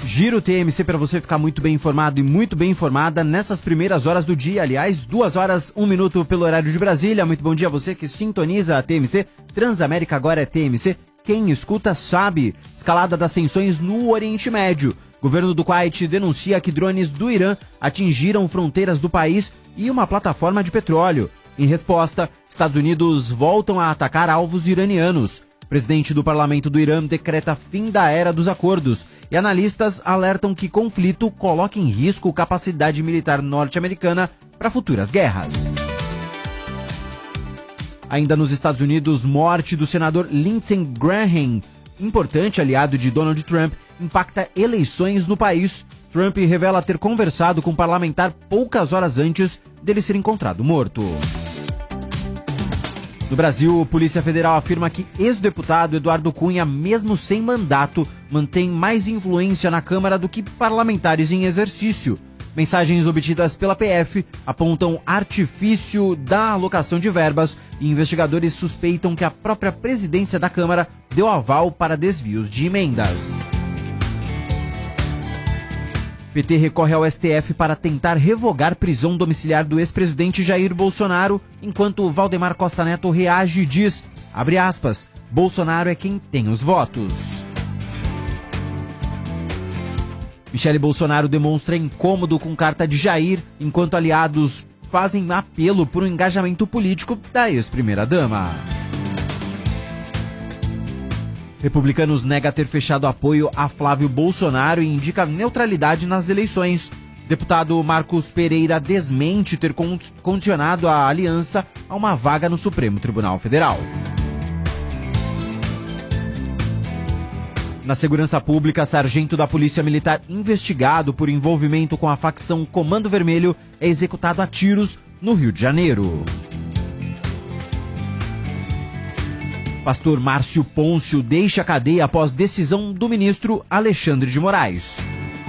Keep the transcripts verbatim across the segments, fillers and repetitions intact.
Giro T M C para você ficar muito bem informado e muito bem informada nessas primeiras horas do dia. Aliás, duas horas, um minuto pelo horário de Brasília. Muito bom dia a você que sintoniza a T M C. Transamérica agora é T M C. Quem escuta sabe. Escalada das tensões no Oriente Médio. Governo do Kuwait denuncia que drones do Irã atingiram fronteiras do país e uma plataforma de petróleo. Em resposta, Estados Unidos voltam a atacar alvos iranianos. Presidente do Parlamento do Irã decreta fim da era dos acordos e analistas alertam que conflito coloca em risco capacidade militar norte-americana para futuras guerras. Ainda nos Estados Unidos, morte do senador Lindsey Graham, importante aliado de Donald Trump, impacta eleições no país. Trump revela ter conversado com um parlamentar poucas horas antes dele ser encontrado morto. No Brasil, a Polícia Federal afirma que ex-deputado Eduardo Cunha, mesmo sem mandato, mantém mais influência na Câmara do que parlamentares em exercício. Mensagens obtidas pela P F apontam artifício da alocação de verbas e investigadores suspeitam que a própria presidência da Câmara deu aval para desvios de emendas. P T recorre ao S T F para tentar revogar prisão domiciliar do ex-presidente Jair Bolsonaro, enquanto Valdemar Costa Neto reage e diz, abre aspas, Bolsonaro é quem tem os votos. Michele Bolsonaro demonstra incômodo com carta de Jair, enquanto aliados fazem apelo por um engajamento político da ex-primeira-dama. Republicanos nega ter fechado apoio a Flávio Bolsonaro e indica neutralidade nas eleições. Deputado Marcos Pereira desmente ter condicionado a aliança a uma vaga no Supremo Tribunal Federal. Na segurança pública, sargento da Polícia Militar investigado por envolvimento com a facção Comando Vermelho é executado a tiros no Rio de Janeiro. Pastor Márcio Pôncio deixa a cadeia após decisão do ministro Alexandre de Moraes.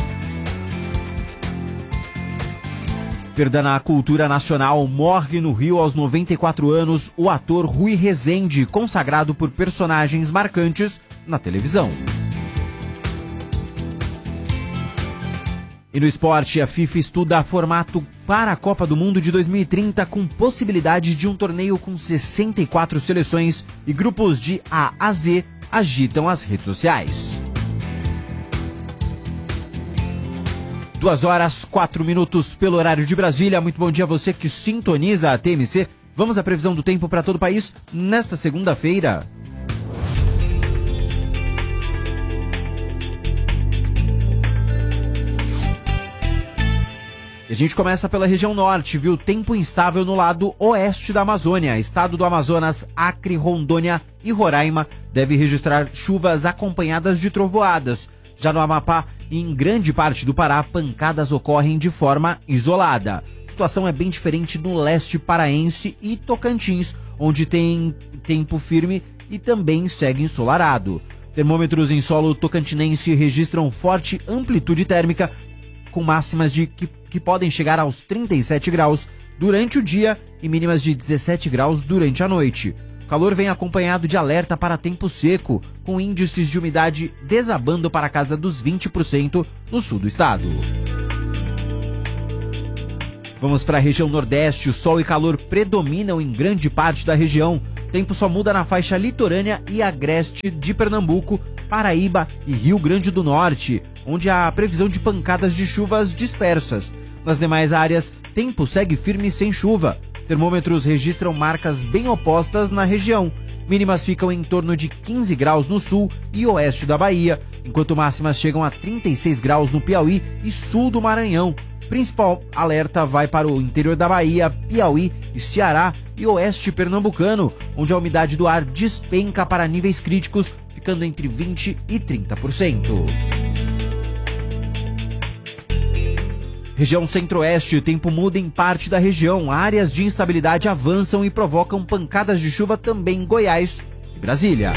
Perda na cultura nacional, morre no Rio aos noventa e quatro anos o ator Rui Rezende, consagrado por personagens marcantes na televisão. E no esporte, a FIFA estuda formato para a Copa do Mundo de dois mil e trinta com possibilidades de um torneio com sessenta e quatro seleções e grupos de A a Z agitam as redes sociais. Duas horas, quatro minutos pelo horário de Brasília. Muito bom dia a você que sintoniza a T M C. Vamos à previsão do tempo para todo o país nesta segunda-feira. E a gente começa pela região norte, viu? Tempo instável no lado oeste da Amazônia. Estado do Amazonas, Acre, Rondônia e Roraima deve registrar chuvas acompanhadas de trovoadas. Já no Amapá e em grande parte do Pará, pancadas ocorrem de forma isolada. A situação é bem diferente no leste paraense e Tocantins, onde tem tempo firme e também segue ensolarado. Termômetros em solo tocantinense registram forte amplitude térmica, com máximas de que, que podem chegar aos trinta e sete graus durante o dia e mínimas de dezessete graus durante a noite. O calor vem acompanhado de alerta para tempo seco, com índices de umidade desabando para a casa dos vinte por cento no sul do estado. Vamos para a região nordeste. O sol e calor predominam em grande parte da região. O tempo só muda na faixa litorânea e agreste de Pernambuco, Paraíba e Rio Grande do Norte, onde há previsão de pancadas de chuvas dispersas. Nas demais áreas, tempo segue firme sem chuva. Termômetros registram marcas bem opostas na região. Mínimas ficam em torno de quinze graus no sul e oeste da Bahia, enquanto máximas chegam a trinta e seis graus no Piauí e sul do Maranhão. Principal alerta vai para o interior da Bahia, Piauí e Ceará e oeste pernambucano, onde a umidade do ar despenca para níveis críticos, ficando entre vinte e trinta por cento. Região centro-oeste, o tempo muda em parte da região. Áreas de instabilidade avançam e provocam pancadas de chuva também em Goiás e Brasília.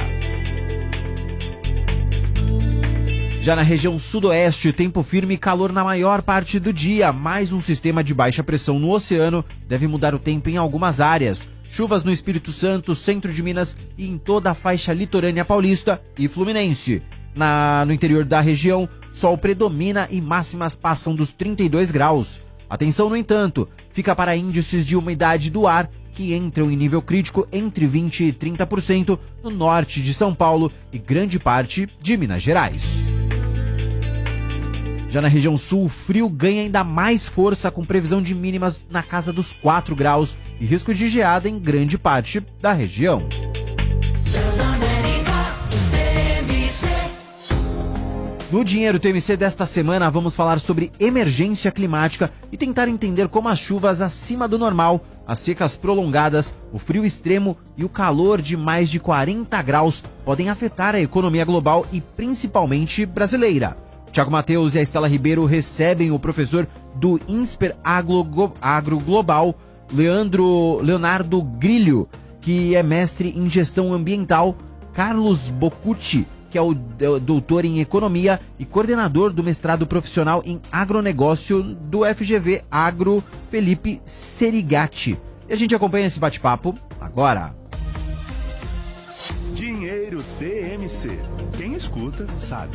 Já na região sudoeste, tempo firme e calor na maior parte do dia. Mais um sistema de baixa pressão no oceano deve mudar o tempo em algumas áreas. Chuvas no Espírito Santo, centro de Minas e em toda a faixa litorânea paulista e fluminense. Na, no interior da região, sol predomina e máximas passam dos trinta e dois graus. Atenção, no entanto, fica para índices de umidade do ar que entram em nível crítico entre vinte e trinta por cento no norte de São Paulo e grande parte de Minas Gerais. Já na região sul, o frio ganha ainda mais força com previsão de mínimas na casa dos quatro graus e risco de geada em grande parte da região. No Dinheiro T M C desta semana, vamos falar sobre emergência climática e tentar entender como as chuvas acima do normal, as secas prolongadas, o frio extremo e o calor de mais de quarenta graus podem afetar a economia global e principalmente brasileira. Tiago Mateus e a Estela Ribeiro recebem o professor do INSPER Agro, Agro Global, Leandro, Leonardo Grilho, que é mestre em gestão ambiental, Carlos Bocucci, que é o doutor em economia e coordenador do mestrado profissional em agronegócio do F G V Agro, Felipe Serigati. E a gente acompanha esse bate-papo agora. Dinheiro T M C. Quem escuta, sabe.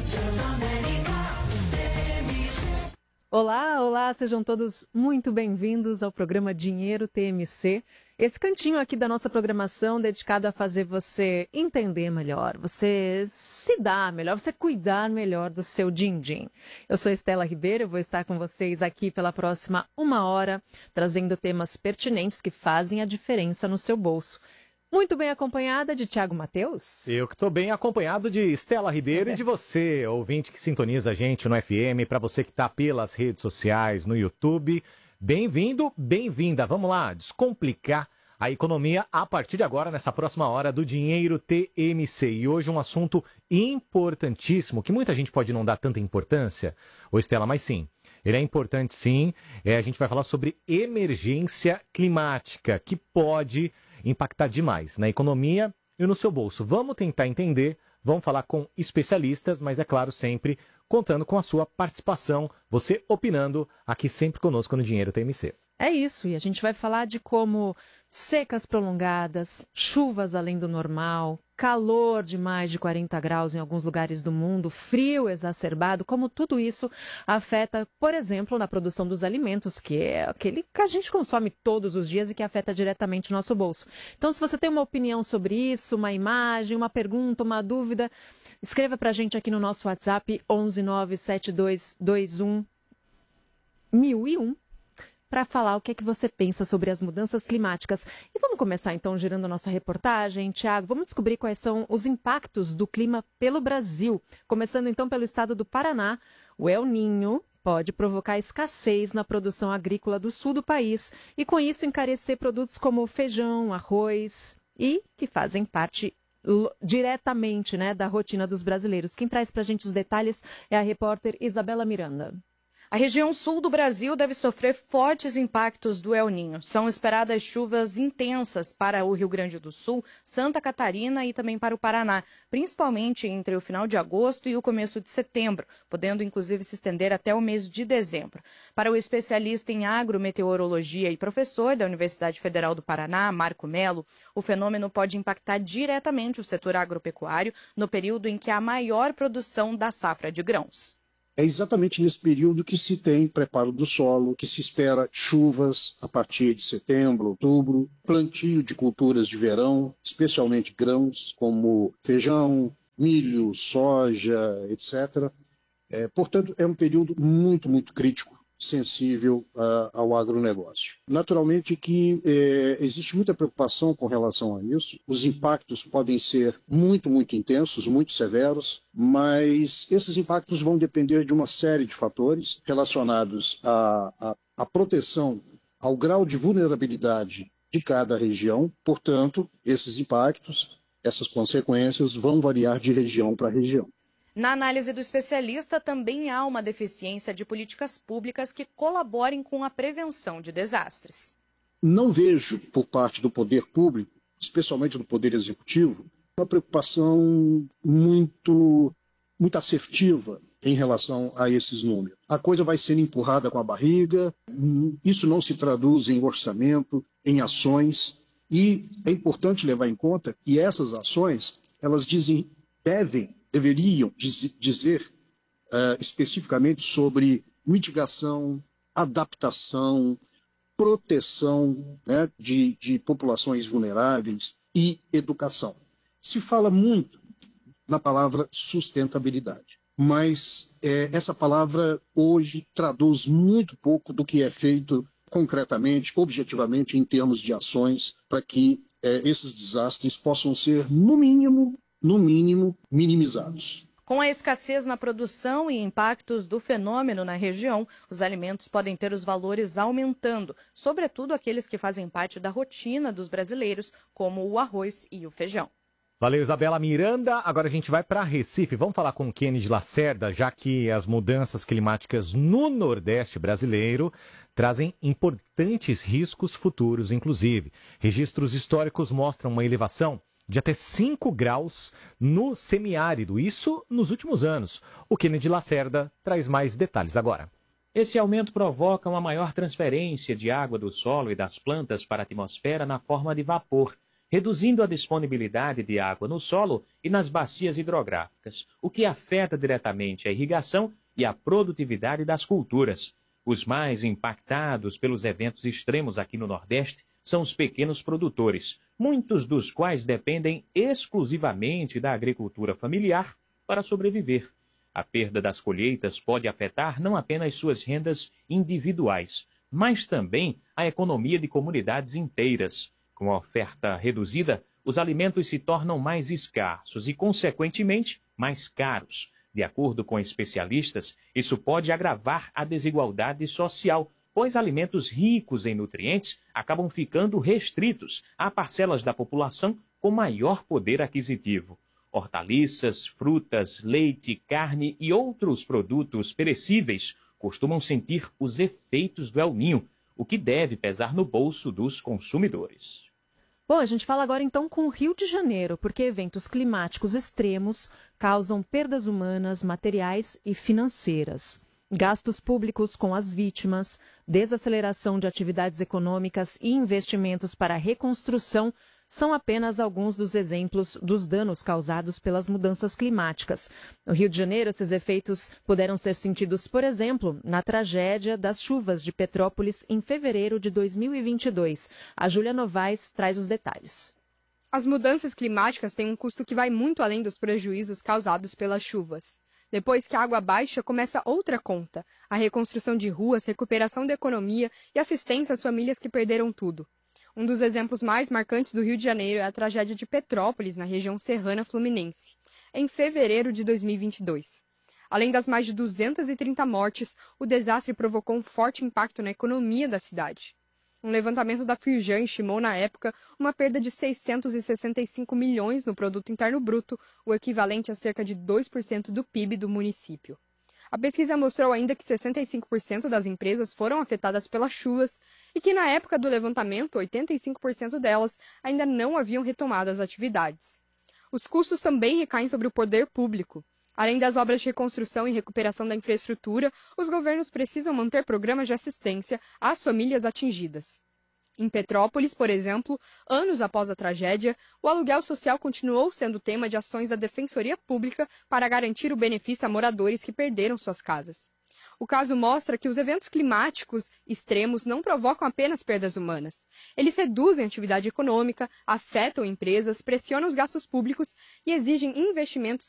Olá, olá, sejam todos muito bem-vindos ao programa Dinheiro T M C. Esse cantinho aqui da nossa programação dedicado a fazer você entender melhor, você se dar melhor, você cuidar melhor do seu din-din. Eu sou Estela Ribeiro, vou estar com vocês aqui pela próxima uma hora, trazendo temas pertinentes que fazem a diferença no seu bolso. Muito bem acompanhada de Tiago Mateus. Eu que estou bem acompanhado de Estela Ribeiro e de você, ouvinte que sintoniza a gente no F M, para você que está pelas redes sociais, no YouTube. Bem-vindo, bem-vinda. Vamos lá, descomplicar a economia a partir de agora, nessa próxima hora do Dinheiro T M C. E hoje um assunto importantíssimo, que muita gente pode não dar tanta importância, ô Estela, mas sim, ele é importante sim. É, a gente vai falar sobre emergência climática, que pode impactar demais na economia e no seu bolso. Vamos tentar entender, vamos falar com especialistas, mas é claro, sempre contando com a sua participação, você opinando aqui sempre conosco no Dinheiro T M C. É isso, e a gente vai falar de como secas prolongadas, chuvas além do normal, calor de mais de quarenta graus em alguns lugares do mundo, frio exacerbado, como tudo isso afeta, por exemplo, na produção dos alimentos, que é aquele que a gente consome todos os dias e que afeta diretamente o nosso bolso. Então, se você tem uma opinião sobre isso, uma imagem, uma pergunta, uma dúvida, escreva pra gente aqui no nosso WhatsApp onze nove sete dois dois um mil e um para falar o que é que você pensa sobre as mudanças climáticas. E vamos começar então girando a nossa reportagem. Tiago, vamos descobrir quais são os impactos do clima pelo Brasil. Começando então pelo estado do Paraná, o El Niño pode provocar escassez na produção agrícola do sul do país e com isso encarecer produtos como feijão, arroz e que fazem parte diretamente, né, da rotina dos brasileiros. Quem traz para a gente os detalhes é a repórter Isabela Miranda. A região sul do Brasil deve sofrer fortes impactos do El Niño. São esperadas chuvas intensas para o Rio Grande do Sul, Santa Catarina e também para o Paraná, principalmente entre o final de agosto e o começo de setembro, podendo inclusive se estender até o mês de dezembro. Para o especialista em agrometeorologia e professor da Universidade Federal do Paraná, Marco Melo, o fenômeno pode impactar diretamente o setor agropecuário no período em que há maior produção da safra de grãos. É exatamente nesse período que se tem preparo do solo, que se espera chuvas a partir de setembro, outubro, plantio de culturas de verão, especialmente grãos como feijão, milho, soja, etcétera. É, portanto, é um período muito, muito crítico, sensível uh, ao agronegócio. Naturalmente que é, existe muita preocupação com relação a isso. Os impactos podem ser muito, muito intensos, muito severos, mas esses impactos vão depender de uma série de fatores relacionados à, à, à proteção, ao grau de vulnerabilidade de cada região. Portanto, esses impactos, essas consequências vão variar de região para região. Na análise do especialista, também há uma deficiência de políticas públicas que colaborem com a prevenção de desastres. Não vejo, por parte do poder público, especialmente do poder executivo, uma preocupação muito, muito assertiva em relação a esses números. A coisa vai sendo empurrada com a barriga, isso não se traduz em orçamento, em ações, e é importante levar em conta que essas ações, elas dizem, devem deveriam dizer uh, especificamente sobre mitigação, adaptação, proteção, né, de, de populações vulneráveis e educação. Se fala muito na palavra sustentabilidade, mas é, essa palavra hoje traduz muito pouco do que é feito concretamente, objetivamente, em termos de ações, para que é, esses desastres possam ser, no mínimo, no mínimo, minimizados. Com a escassez na produção e impactos do fenômeno na região, os alimentos podem ter os valores aumentando, sobretudo aqueles que fazem parte da rotina dos brasileiros, como o arroz e o feijão. Valeu, Isabela Miranda. Agora a gente vai para Recife. Vamos falar com o Kennedy Lacerda, já que as mudanças climáticas no Nordeste brasileiro trazem importantes riscos futuros, inclusive. Registros históricos mostram uma elevação de até cinco graus no semiárido, isso nos últimos anos. O Kennedy Lacerda traz mais detalhes agora. Esse aumento provoca uma maior transferência de água do solo e das plantas para a atmosfera na forma de vapor, reduzindo a disponibilidade de água no solo e nas bacias hidrográficas, o que afeta diretamente a irrigação e a produtividade das culturas. Os mais impactados pelos eventos extremos aqui no Nordeste são os pequenos produtores, muitos dos quais dependem exclusivamente da agricultura familiar para sobreviver. A perda das colheitas pode afetar não apenas suas rendas individuais, mas também a economia de comunidades inteiras. Com a oferta reduzida, os alimentos se tornam mais escassos e, consequentemente, mais caros. De acordo com especialistas, isso pode agravar a desigualdade social, pois alimentos ricos em nutrientes acabam ficando restritos a parcelas da população com maior poder aquisitivo. Hortaliças, frutas, leite, carne e outros produtos perecíveis costumam sentir os efeitos do El Niño, o que deve pesar no bolso dos consumidores. Bom, a gente fala agora então com o Rio de Janeiro, porque eventos climáticos extremos causam perdas humanas, materiais e financeiras. Gastos públicos com as vítimas, desaceleração de atividades econômicas e investimentos para a reconstrução são apenas alguns dos exemplos dos danos causados pelas mudanças climáticas. No Rio de Janeiro, esses efeitos puderam ser sentidos, por exemplo, na tragédia das chuvas de Petrópolis em fevereiro de dois mil e vinte e dois. A Júlia Novaes traz os detalhes. As mudanças climáticas têm um custo que vai muito além dos prejuízos causados pelas chuvas. Depois que a água baixa, começa outra conta: a reconstrução de ruas, recuperação da economia e assistência às famílias que perderam tudo. Um dos exemplos mais marcantes do Rio de Janeiro é a tragédia de Petrópolis, na região serrana fluminense, em fevereiro de dois mil e vinte e dois. Além das mais de duzentas e trinta mortes, o desastre provocou um forte impacto na economia da cidade. Um levantamento da Firjan estimou na época uma perda de seiscentos e sessenta e cinco milhões no produto interno bruto, o equivalente a cerca de dois por cento do P I B do município. A pesquisa mostrou ainda que sessenta e cinco por cento das empresas foram afetadas pelas chuvas e que na época do levantamento, oitenta e cinco por cento delas ainda não haviam retomado as atividades. Os custos também recaem sobre o poder público. Além das obras de reconstrução e recuperação da infraestrutura, os governos precisam manter programas de assistência às famílias atingidas. Em Petrópolis, por exemplo, anos após a tragédia, o aluguel social continuou sendo tema de ações da Defensoria Pública para garantir o benefício a moradores que perderam suas casas. O caso mostra que os eventos climáticos extremos não provocam apenas perdas humanas. Eles reduzem a atividade econômica, afetam empresas, pressionam os gastos públicos e exigem investimentos